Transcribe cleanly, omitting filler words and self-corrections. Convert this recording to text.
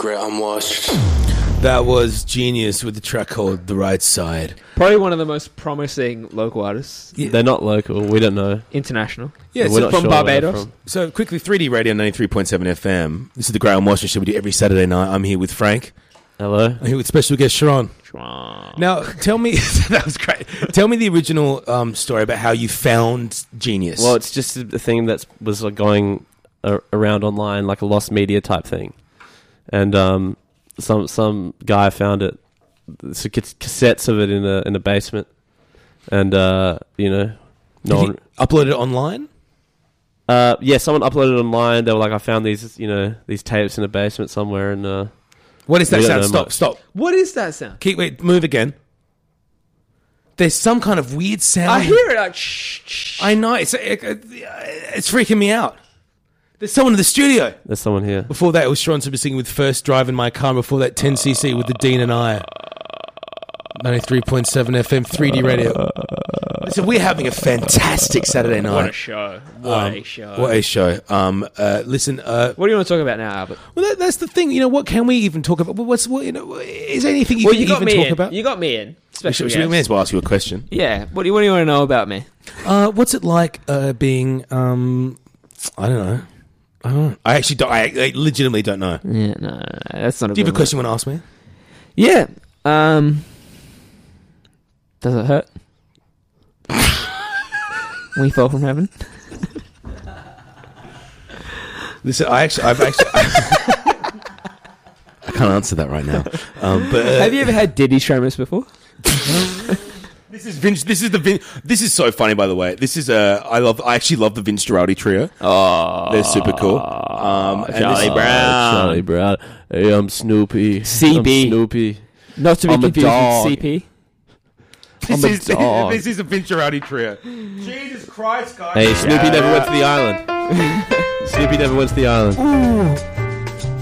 Great Unwashed. That was Genius with the track called The Right Side. Probably one of the most promising local artists. Yeah. They're not local. We don't know. International. Yeah, We're so not from sure where they're Barbados. from. So quickly, 3D Radio 93.7 FM. This is the Great Unwashed show we do every Saturday night. I'm here with Frank. Hello. I'm here with special guest Sharon. Now, tell me, that was great. Tell me the original story about how you found Genius. Well, it's just a thing that was like going around online, like a lost media type thing, and some guy found it, so cassettes of it in a basement, and you know, no Did one you upload it online. Yeah, someone uploaded it online. They were like, I found these tapes in a basement somewhere, and What is that We don't sound? know Stop, much. stop. What is that sound? Wait, move again. There's some kind of weird sound. I hear it like shh, shh. I know. It's freaking me out. There's someone in the studio. there's someone here. Before that, it was Sharon Super singing with First Drive in My Car. Before that, 10cc with the Dean and I. 93.7 FM, 3D Radio. Listen, we're having a fantastic Saturday night. What a show. What a show. What a show. Listen, What do you want to talk about now, Albert? well, that's the thing. You know, what can we even talk about? Is there anything you Well, can you got even me talk in. about? You got me in. Special Should we may guest. as well ask you a question. Yeah. What do you want to know about me? What's it like being? I don't know. I actually don't. I legitimately don't know. Yeah, no, that's not a Do you have good a question you want to ask me? one. Yeah. Does it hurt? When you fall from heaven? Listen, I've actually. I can't answer that right now. But Have you ever had Diddy Showmas before? This is Vince. This is the Vin. This is so funny, by the way. This is I actually love the Vince Giraldi trio. Oh, They're super cool. And Charlie this- Brown. Charlie Brown. Hey, I'm Snoopy. CB. I'm Snoopy. Not to be I'm a confused dog. with CP. I'm a dog. This is a Vince Giraldi trio. Jesus Christ, guys! Hey, Snoopy never went to the island. Snoopy never went to the island.